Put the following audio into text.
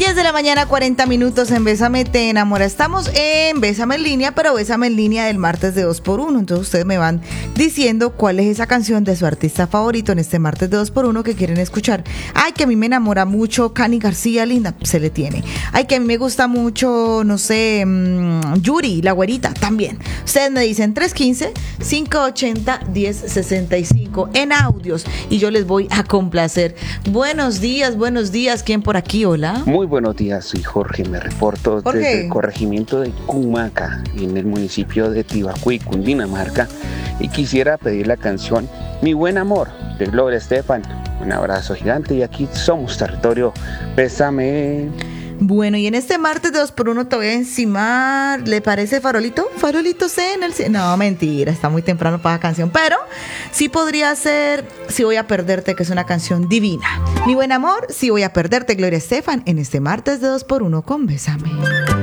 10 de la mañana, 40 minutos en Bésame Te Enamora. Estamos en Bésame en línea, pero Bésame en línea del martes de 2x1. Entonces ustedes me van diciendo cuál es esa canción de su artista favorito en este martes de 2x1 que quieren escuchar. Ay, que a mí me enamora mucho Cani García, linda, se le tiene. Ay, que a mí me gusta mucho, no sé, Yuri, la güerita, también. Ustedes me dicen 315-580-1065 en audios y yo les voy a complacer. Buenos días, ¿quién por aquí? Hola. Muy buenos días, soy Jorge, me reporto Jorge. desde el corregimiento de Cumaca, en el municipio de Tibacuy, Cundinamarca, y quisiera pedir la canción Mi Buen Amor, de Gloria Estefan. Un abrazo gigante y aquí somos territorio Bésame. Bueno, y en este martes de 2x1 te voy a encimar, ¿le parece Farolito? Farolito C en el... No, mentira, está muy temprano para la canción, pero sí podría ser Si Voy a Perderte, que es una canción divina. Mi Buen Amor, Si Voy a Perderte, Gloria Estefan, en este martes de 2x1 con Bésame.